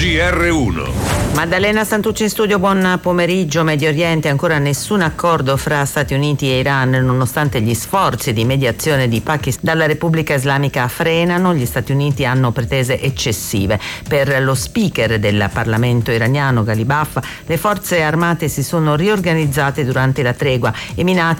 GR1. Maddalena Santucci in studio, buon pomeriggio. Medio Oriente, ancora nessun accordo fra Stati Uniti e Iran nonostante gli sforzi di mediazione di Pakistan dalla Repubblica Islamica frenano. Gli Stati Uniti hanno pretese eccessive. Per lo speaker del Parlamento iraniano Ghalibaf, le forze armate si sono riorganizzate durante la tregua e minacciano